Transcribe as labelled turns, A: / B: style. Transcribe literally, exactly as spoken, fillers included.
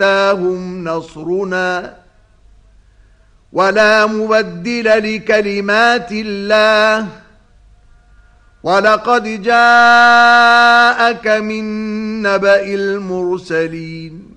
A: أتاهم نصرنا ولا مبدل لكلمات الله ولقد جاءك من نبأ المرسلين